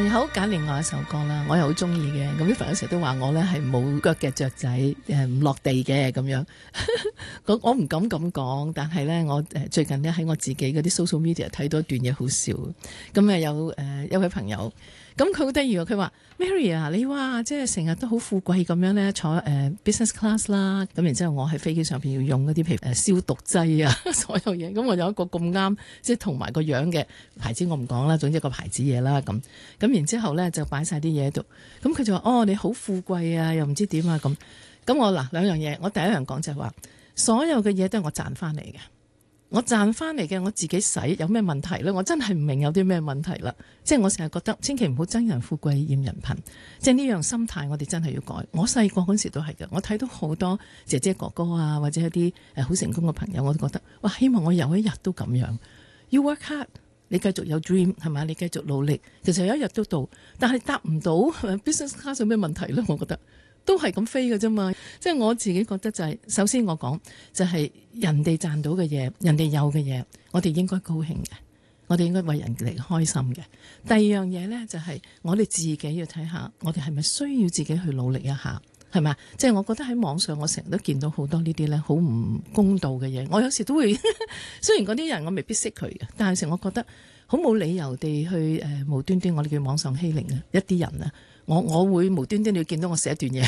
好揀另外一首歌啦，我又好中意嘅。咁啲朋友成日都話我咧係冇腳嘅雀仔，唔落地嘅咁樣。我唔敢咁講，但係咧我最近咧喺我自己嗰啲 social media 睇到一段嘢好笑。咁有一位朋友，咁佢好得意喎，佢話 Mary 啊，你話即係成日都好富貴咁樣咧坐business class 啦，咁然之後我喺飛機上邊要用嗰啲譬如消毒劑啊，所有嘢。咁我有一個咁啱，即係同埋個樣嘅牌子我唔講啦，總之一個牌子嘢啦咁然之後咧就擺晒啲嘢喺度，咁佢就話哦，你好富貴啊，又唔知點啊咁我嗱兩樣嘢，我第一樣講就係話所有嘅嘢都係我賺翻嚟嘅，我賺翻嚟嘅我自己使有咩問題咧？我真係唔明有啲咩問題啦。即係我成日覺得千祈唔好憎人富貴厭人貧，即係呢樣心態我哋真係要改。我細個嗰時都係嘅，我睇到好多姐姐哥哥啊或者一啲好成功嘅朋友，我都覺得哇，希望我有一日都咁樣。You work hard。你繼續有 dream 係嘛？你繼續努力，其實有一日都到，但係答唔到 business class 有咩問題咧？我覺得都係咁飛嘅啫嘛。即係我自己覺得就係，首先我講就係人哋賺到嘅嘢，人哋有嘅嘢，我哋應該高興嘅，我哋應該為人哋開心嘅。第二樣嘢咧就係我哋自己要睇下，我哋係咪需要自己去努力一下？係咪？即係我覺得喺網上我成日都見到好多呢啲咧好唔公道嘅嘢，我有時都會雖然嗰啲人我未必識佢嘅，但係有時我覺得好冇理由地去無端端我哋叫網上欺凌啊一啲人啊，我會無端端你要見到我寫一段嘢